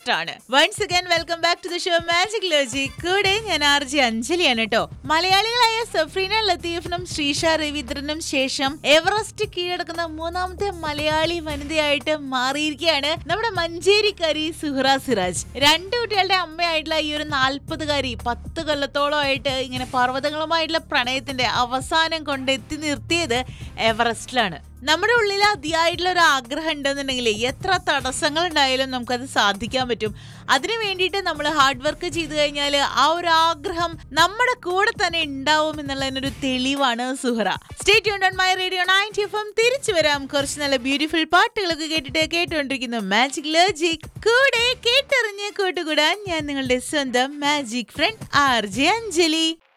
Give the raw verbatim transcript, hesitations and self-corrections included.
Everest ആണ്. Once again welcome back to the show magic logic. കൂടെ ഞാൻ R J അഞ്ജലിയാണ് കേട്ടോ. മലയാളികളായ സഫ്രീന ലത്തീഫിനും ശ്രീഷ രവീന്ദ്രനും ശേഷം എവറസ്റ്റ് കീഴടക്കുന്ന മൂന്നാമത്തെ മലയാളി വനിതയായിട്ട് മാറിയിരിക്കുകയാണ് നമ്മുടെ മഞ്ചേരിക്കാരി സുഹറ സിറാജ്. രണ്ടു കുട്ടികളുടെ അമ്മയായിട്ടുള്ള ഈ ഒരു നാൽപ്പതുകാരി പത്ത് കൊല്ലത്തോളം ആയിട്ട് ഇങ്ങനെ പർവ്വതങ്ങളുമായിട്ടുള്ള പ്രണയത്തിന്റെ അവസാനം കൊണ്ട് എത്തി നിർത്തിയത് എവറസ്റ്റിലാണ്. നമ്മുടെ ഉള്ളിൽ അതിയായിട്ടുള്ള ഒരു ആഗ്രഹം ഉണ്ടെന്നുണ്ടെങ്കിൽ എത്ര തടസ്സങ്ങൾ ഉണ്ടായാലും നമുക്കത് സാധിക്കാൻ പറ്റും. അതിനു വേണ്ടിയിട്ട് നമ്മൾ ഹാർഡ് വർക്ക് ചെയ്തു കഴിഞ്ഞാൽ ആ ഒരു ആഗ്രഹം നമ്മുടെ കൂടെ തന്നെ ഉണ്ടാവും എന്നുള്ളതിനൊരു തെളിവാണ് Suhara. Stay tuned on my radio ninety F M. തിരിച്ചു വരാം കുറച്ച് നല്ല ബ്യൂട്ടിഫുൾ പാട്ടുകളൊക്കെ കേട്ടിട്ട് കേട്ടുകൊണ്ടിരിക്കുന്നു മാജിക് ലോജിക്. കൂടെ കേട്ടറിഞ്ഞ് കൂട്ടുകൂടാൻ ഞാൻ നിങ്ങളുടെ സ്വന്തം magic front R J Anjali.